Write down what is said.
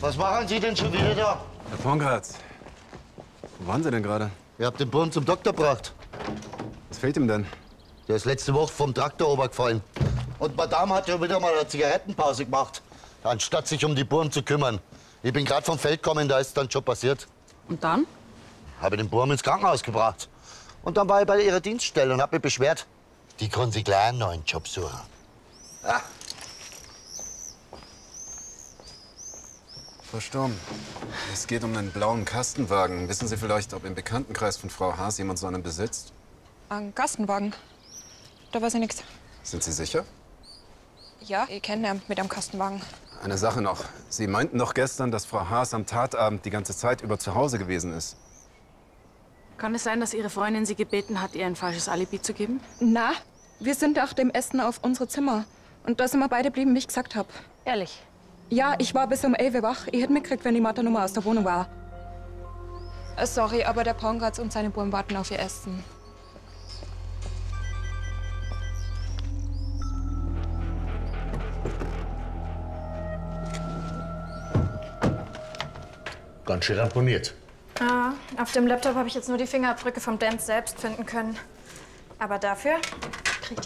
Was machen Sie denn schon wieder da? Herr Pongratz, wo waren Sie denn gerade? Ihr habt den Burm zum Doktor gebracht. Was fehlt ihm denn? Der ist letzte Woche vom Traktor runtergefallen. Und Madame hat ja wieder mal eine Zigarettenpause gemacht, anstatt sich um die Burm zu kümmern. Ich bin gerade vom Feld gekommen, da ist dann schon passiert. Und dann? Habe den Burm ins Krankenhaus gebracht. Und dann war ich bei ihrer Dienststelle und habe mich beschwert. Die können sich gleich einen neuen Job suchen. Ah. Frau Sturm, es geht um einen blauen Kastenwagen. Wissen Sie vielleicht, ob im Bekanntenkreis von Frau Haas jemand so einen besitzt? Ein Kastenwagen? Da weiß ich nichts. Sind Sie sicher? Ja, ich kenne ihn mit einem Kastenwagen. Eine Sache noch. Sie meinten doch gestern, dass Frau Haas am Tatabend die ganze Zeit über zu Hause gewesen ist. Kann es sein, dass Ihre Freundin Sie gebeten hat, ihr ein falsches Alibi zu geben? Na, wir sind nach dem Essen auf unsere Zimmer. Und da sind wir beide geblieben, wie ich gesagt habe. Ehrlich? Ja, ich war bis um 11 Uhr wach. Ich hätte mitgekriegt, wenn die Mathe-Nummer aus der Wohnung war. Sorry, aber der Pongratz und seine Buben warten auf ihr Essen. Ganz schön ramponiert. Ah, auf dem Laptop habe ich jetzt nur die Fingerabdrücke vom Dance selbst finden können. Aber dafür